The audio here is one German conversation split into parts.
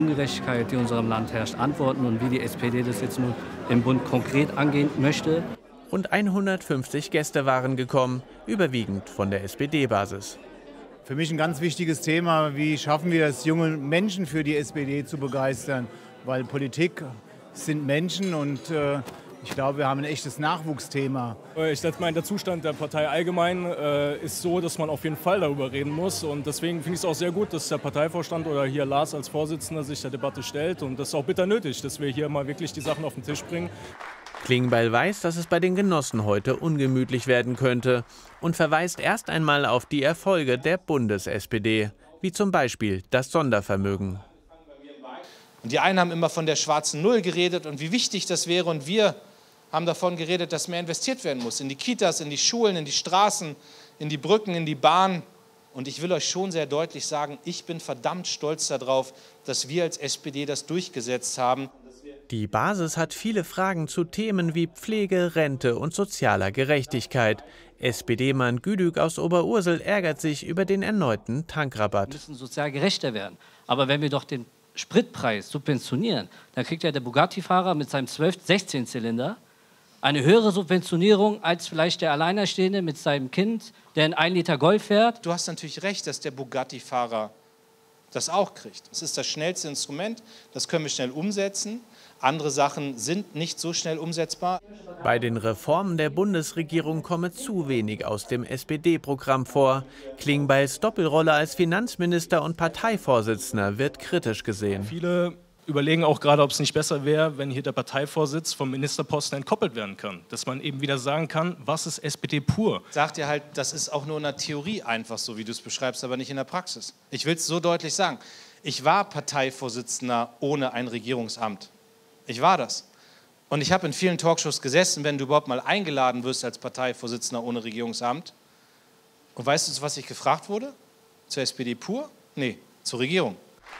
Ungerechtigkeit, die in unserem Land herrscht, antworten und wie die SPD das jetzt nun im Bund konkret angehen möchte. Und 150 Gäste waren gekommen, überwiegend von der SPD-Basis. Für mich ein ganz wichtiges Thema, wie schaffen wir es, junge Menschen für die SPD zu begeistern. Weil Politik sind Menschen und ich glaube, wir haben ein echtes Nachwuchsthema. Ich meine, der Zustand der Partei allgemein ist so, dass man auf jeden Fall darüber reden muss. Und deswegen finde ich es auch sehr gut, dass der Parteivorstand oder hier Lars als Vorsitzender sich der Debatte stellt. Und das ist auch bitter nötig, dass wir hier mal wirklich die Sachen auf den Tisch bringen. Klingbeil weiß, dass es bei den Genossen heute ungemütlich werden könnte und verweist erst einmal auf die Erfolge der Bundes-SPD, wie zum Beispiel das Sondervermögen. Und die einen haben immer von der schwarzen Null geredet und wie wichtig das wäre. Und wir haben davon geredet, dass mehr investiert werden muss. In die Kitas, in die Schulen, in die Straßen, in die Brücken, in die Bahn. Und ich will euch schon sehr deutlich sagen, ich bin verdammt stolz darauf, dass wir als SPD das durchgesetzt haben. Die Basis hat viele Fragen zu Themen wie Pflege, Rente und sozialer Gerechtigkeit. SPD-Mann Güdük aus Oberursel ärgert sich über den erneuten Tankrabatt. Wir müssen sozial gerechter werden. Aber wenn wir doch den Spritpreis subventionieren, dann kriegt ja der Bugatti-Fahrer mit seinem 16-Zylinder eine höhere Subventionierung als vielleicht der Alleinerstehende mit seinem Kind, der in 1 Liter Golf fährt. Du hast natürlich recht, dass der Bugatti-Fahrer das auch kriegt. Das ist das schnellste Instrument, das können wir schnell umsetzen. Andere Sachen sind nicht so schnell umsetzbar. Bei den Reformen der Bundesregierung komme zu wenig aus dem SPD-Programm vor. Klingbeils Doppelrolle als Finanzminister und Parteivorsitzender wird kritisch gesehen. Viele überlegen auch gerade, ob es nicht besser wäre, wenn hier der Parteivorsitz vom Ministerposten entkoppelt werden kann. Dass man eben wieder sagen kann, was ist SPD pur? Sagt ihr halt, das ist auch nur in der Theorie einfach so, wie du es beschreibst, aber nicht in der Praxis. Ich will es so deutlich sagen. Ich war Parteivorsitzender ohne ein Regierungsamt. Ich war das. Und ich habe in vielen Talkshows gesessen, wenn du überhaupt mal eingeladen wirst als Parteivorsitzender ohne Regierungsamt. Und weißt du, was ich gefragt wurde? Zur SPD pur? Nee, zur Regierung.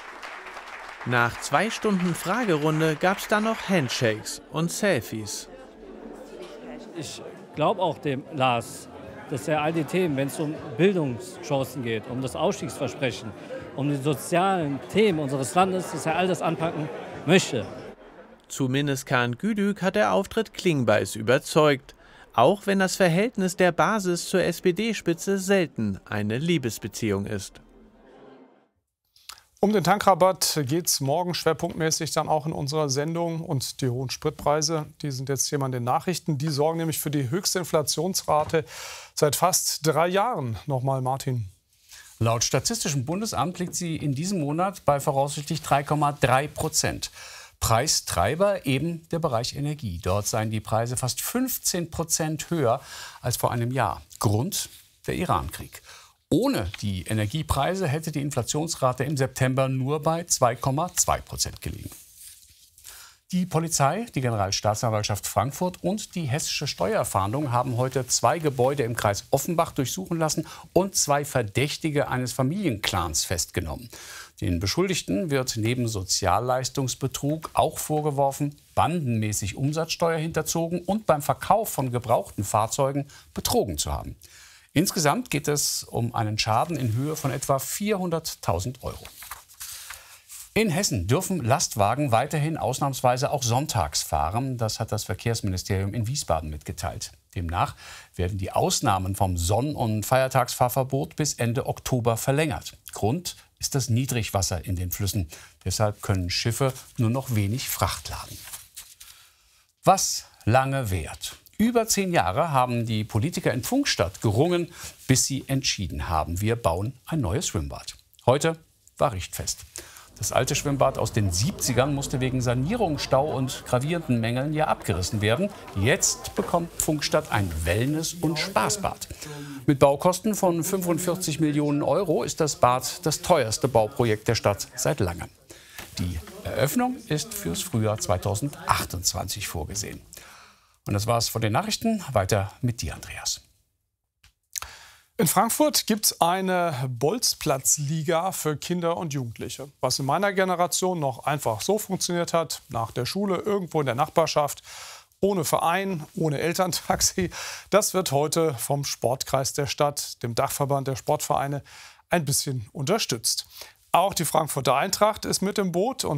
Nach 2 Stunden Fragerunde gab es dann noch Handshakes und Selfies. Ich glaube auch dem Lars, dass er all die Themen, wenn es um Bildungschancen geht, um das Ausstiegsversprechen, um die sozialen Themen unseres Landes, dass er all das anpacken möchte. Zumindest Kaan Güdük hat der Auftritt Klingbeils überzeugt. Auch wenn das Verhältnis der Basis zur SPD-Spitze selten eine Liebesbeziehung ist. Um den Tankrabatt geht es morgen schwerpunktmäßig dann auch in unserer Sendung. Und die hohen Spritpreise, die sind jetzt Thema in den Nachrichten. Die sorgen nämlich für die höchste Inflationsrate seit fast 3 Jahren. Nochmal Martin. Laut Statistischem Bundesamt liegt sie in diesem Monat bei voraussichtlich 3,3%. Preistreiber eben der Bereich Energie. Dort seien die Preise fast 15% höher als vor einem Jahr. Grund der Irankrieg. Ohne die Energiepreise hätte die Inflationsrate im September nur bei 2,2% gelegen. Die Polizei, die Generalstaatsanwaltschaft Frankfurt und die hessische Steuerfahndung haben heute 2 Gebäude im Kreis Offenbach durchsuchen lassen und 2 Verdächtige eines Familienclans festgenommen. Den Beschuldigten wird neben Sozialleistungsbetrug auch vorgeworfen, bandenmäßig Umsatzsteuer hinterzogen und beim Verkauf von gebrauchten Fahrzeugen betrogen zu haben. Insgesamt geht es um einen Schaden in Höhe von etwa 400.000 Euro. In Hessen dürfen Lastwagen weiterhin ausnahmsweise auch sonntags fahren. Das hat das Verkehrsministerium in Wiesbaden mitgeteilt. Demnach werden die Ausnahmen vom Sonn- und Feiertagsfahrverbot bis Ende Oktober verlängert. Grund ist das Niedrigwasser in den Flüssen. Deshalb können Schiffe nur noch wenig Fracht laden. Was lange währt. Über 10 Jahre haben die Politiker in Pfungstadt gerungen, bis sie entschieden haben, wir bauen ein neues Schwimmbad. Heute war Richtfest. Das alte Schwimmbad aus den 70ern musste wegen Sanierung, Stau und gravierenden Mängeln ja abgerissen werden. Jetzt bekommt Pfungstadt ein Wellness- und Spaßbad. Mit Baukosten von 45 Millionen Euro ist das Bad das teuerste Bauprojekt der Stadt seit langem. Die Eröffnung ist fürs Frühjahr 2028 vorgesehen. Und das war's von den Nachrichten. Weiter mit dir, Andreas. In Frankfurt gibt es eine Bolzplatzliga für Kinder und Jugendliche. Was in meiner Generation noch einfach so funktioniert hat, nach der Schule irgendwo in der Nachbarschaft, ohne Verein, ohne Elterntaxi, das wird heute vom Sportkreis der Stadt, dem Dachverband der Sportvereine, ein bisschen unterstützt. Auch die Frankfurter Eintracht ist mit im Boot und